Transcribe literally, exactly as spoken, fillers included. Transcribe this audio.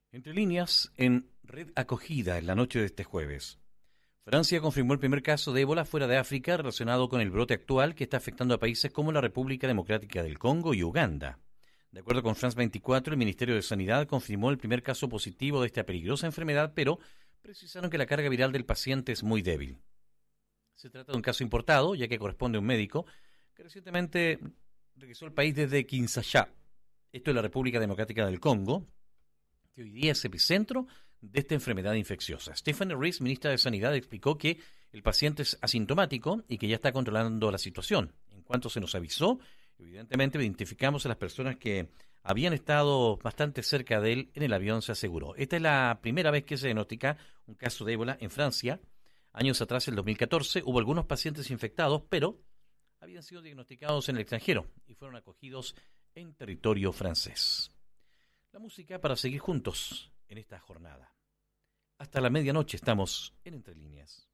Entre líneas, en Red Acogida en la noche de este jueves. Francia confirmó el primer caso de ébola fuera de África relacionado con el brote actual que está afectando a países como la República Democrática del Congo y Uganda. De acuerdo con France veinticuatro, el Ministerio de Sanidad confirmó el primer caso positivo de esta peligrosa enfermedad, pero precisaron que la carga viral del paciente es muy débil. Se trata de un caso importado, ya que corresponde a un médico que recientemente regresó al país desde Kinshasa, esto es la República Democrática del Congo, que hoy día es epicentro de esta enfermedad infecciosa. Stephanie Rees, ministra de Sanidad, explicó que el paciente es asintomático y que ya está controlando la situación. En cuanto se nos avisó, evidentemente identificamos a las personas que habían estado bastante cerca de él en el avión, se aseguró. Esta es la primera vez que se diagnostica un caso de ébola en Francia. Años atrás, en el dos mil catorce, hubo algunos pacientes infectados, pero habían sido diagnosticados en el extranjero y fueron acogidos en territorio francés. La música para seguir juntos en esta jornada. Hasta la medianoche estamos en Entre Líneas.